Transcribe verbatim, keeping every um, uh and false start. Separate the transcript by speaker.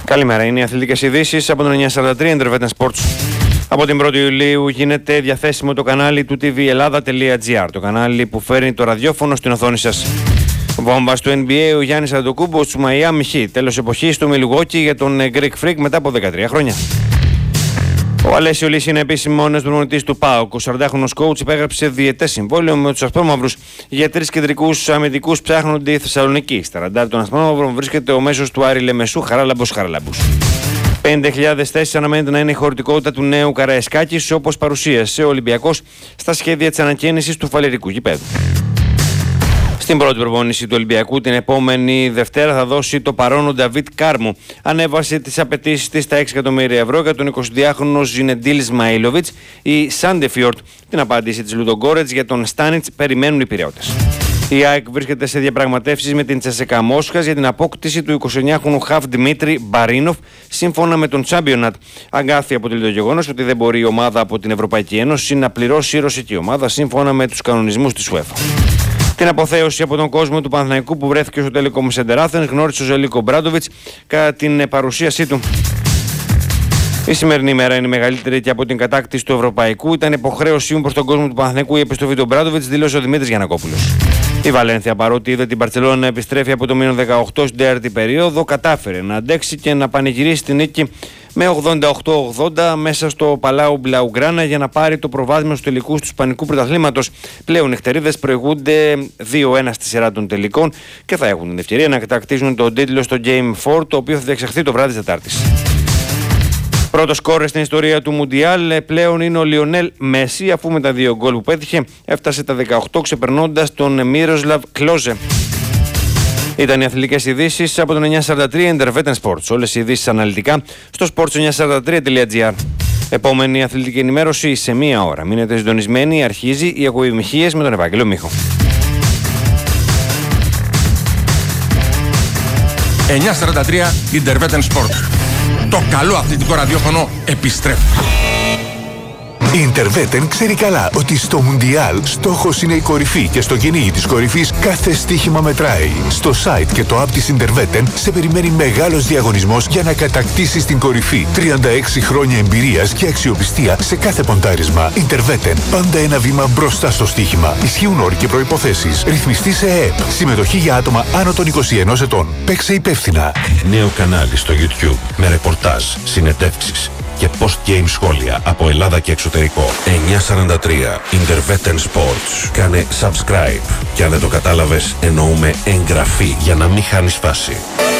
Speaker 1: Καλημέρα, είναι οι αθλητικές ειδήσεις από τον εννιακόσια σαράντα τρία Intervetten Sports. Από την πρώτη Ιουλίου γίνεται διαθέσιμο το κανάλι του τι βι Ελλάδα τελεία τζι άρ, το κανάλι που φέρνει το ραδιόφωνο στην οθόνη σας. Βόμβας του εν μπι έι ο Γιάννης Αντετοκούμπος του Miami Heat, τέλος εποχής του Milwaukee για τον Greek Freak μετά από δεκατρία χρόνια. Ο Αλέσιο Λύση είναι επίσημο νέος προπονητής του ΠΑΟΚ. Ο σαραντάχρονος coach υπέγραψε διετές συμβόλαιο με τους Ασπρόμαυρους. Για τρεις κεντρικούς αμυντικούς ψάχνονται οι Θεσσαλονικοί. Στα ραντάρ των Ασπρόμαυρων βρίσκεται ο μέσος του Άρη Λεμεσού Χαράλαμπος Χαραλάμπους. πενήντα χιλιάδες θέσεις αναμένεται να είναι η χωρητικότητα του νέου Καραϊσκάκης, όπως παρουσίασε ο Ολυμπιακός στα σχέδια της ανακαίνησης του φαλερικού γηπέδου. Στην πρώτη προπόνηση του Ολυμπιακού την επόμενη Δευτέρα θα δώσει το παρόν ο Νταβίτ Κάρμου. Ανέβασε τις απαιτήσεις της στα έξι εκατομμύρια ευρώ για τον εικοσιδυάχρονο Ζινεντίλ Σμαήλοβιτς. Η Σάντεφιορτ την απάντηση της Λουντογκόρετς για τον Στάνιτς περιμένουν οι Πειραιώτες. Η ΑΕΚ βρίσκεται σε διαπραγματεύσεις με την Τσεσεκά Μόσχας για την απόκτηση του εικοσιεννιάχρονου χαφ Δημήτρη Μπαρίνοφ, σύμφωνα με τον Τσάμπιονατ. Αγκάθι αποτελεί το γεγονός ότι δεν μπορεί η ομάδα από την Ευρωπαϊκή Ένωση να πληρώσει η ρωσική ομάδα σύμφωνα με τους κανονισμούς της UEFA. Την αποθέωση από τον κόσμο του Παναθηναϊκού που βρέθηκε στο Telecom Center Athens γνώρισε ο Ζελίκο Μπράντοβιτς κατά την παρουσίασή του. Η σημερινή ημέρα είναι μεγαλύτερη και από την κατάκτηση του Ευρωπαϊκού. Ήταν υποχρέωσή μου προς τον κόσμο του Παναθηναϊκού η επιστροφή του Μπράντοβιτς, δήλωσε ο Δημήτρης Γιαννακόπουλος. Η Βαλένθια, παρότι είδε την Μπαρτσελόνα να επιστρέφει από το μείον δεκαοκτώ στην τέταρτη περίοδο, κατάφερε να αντέξει και να πανηγυρίσει την νίκη με ογδόντα οκτώ ογδόντα μέσα στο Παλάου Μπλαουγκράνα για να πάρει το προβάδισμα στους τελικούς του Ισπανικού Πρωταθλήματος. Πλέον οι νυχτερίδες προηγούνται δύο ένα στη σειρά των τελικών και θα έχουν την ευκαιρία να κατακτήσουν τον τίτλο στο Game φορ, το οποίο θα διεξαχθεί το βράδυ της Τετάρτης. Πρώτος σκόρερ στην ιστορία του Μουντιάλ πλέον είναι ο Λιονέλ Μέση, αφού με τα δύο γκολ που πέτυχε έφτασε τα δεκαοκτώ ξεπερνώντας τον Μίροσλαβ Κλόζε. Ήταν οι αθλητικές ειδήσεις από τον εννιακόσια σαράντα τρία Intervetten Sports. Όλες οι ειδήσεις αναλυτικά στο σπορτς εννιακόσια σαράντα τρία τελεία τζι άρ. Επόμενη αθλητική ενημέρωση σε μία ώρα. Μείνετε συντονισμένοι, αρχίζει οι ακοημυχίες με τον Ευάγγελο Μίχο.
Speaker 2: εννιακόσια σαράντα τρία Intervetten Sports. Το καλό αθλητικό ραδιόφωνο επιστρέφει.
Speaker 3: Η Intervetten ξέρει καλά ότι στο Μουντιάλ στόχος είναι η κορυφή και στο κυνήγι της κορυφής κάθε στοίχημα μετράει. Στο site και το app της Intervetten σε περιμένει μεγάλος διαγωνισμός για να κατακτήσεις την κορυφή. τριάντα έξι χρόνια εμπειρίας και αξιοπιστία σε κάθε ποντάρισμα. Intervetten, πάντα ένα βήμα μπροστά στο στοίχημα. Ισχύουν όροι και προϋποθέσεις. Ρυθμιστή σε ΕΕΠ. Συμμετοχή για άτομα άνω των είκοσι ενός ετών. Παίξε υπεύθυνα.
Speaker 4: Νέο κανάλι στο YouTube με ρεπορτάζ, συνεντεύξεις και post-game σχόλια από Ελλάδα και εξωτερικό. εννιακόσια σαράντα τρία Intervetten Sports. Κάνε subscribe και αν δεν το κατάλαβες εννοούμε εγγραφή για να μην χάνεις φάση.